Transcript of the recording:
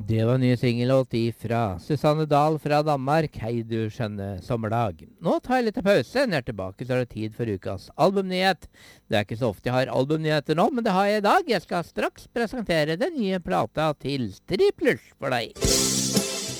Det var en ny singellåt fra Susanne Dahl fra Danmark. Hei du skjønne sommerdag. Nå tar jeg litt pause. Når jeg er tilbake så er det tid for ukas albumnyhet. Det er ikke så ofte jeg har albumnyheter nå, men det har jeg i dag. Jeg skal straks presentere den nye plata til Striplers for deg.